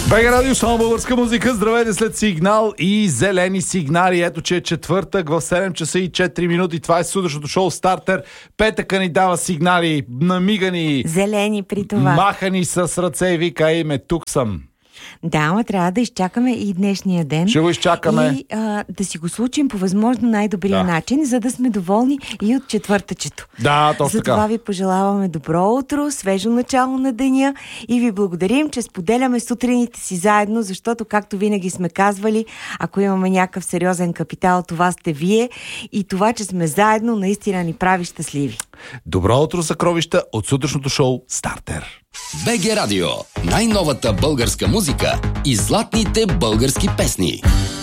БГ Радио, само българска музика. Здравейте след сигнал и зелени сигнали. Ето, че е четвъртък в 7 часа и 4 минути. Това е сутрешното шоу Стартер. Петъка ни дава сигнали, намигани, зелени при това. махани с ръце и вика име, тук съм. Да, ама трябва да изчакаме и днешния ден. Ще го изчакаме. И да си го случим по възможно най-добрия начин, за да сме доволни и от четвъртъчето. Да, точно така. Затова ви пожелаваме добро утро, свежо начало на деня и ви благодарим, че споделяме сутрините си заедно, защото, както винаги сме казвали, ако имаме някакъв сериозен капитал, това сте вие и това, че сме заедно, наистина ни прави щастливи. Добро утро, съкровища, от сутрешното шоу Стартер. БГ Радио. Най-новата българска музика и златните български песни.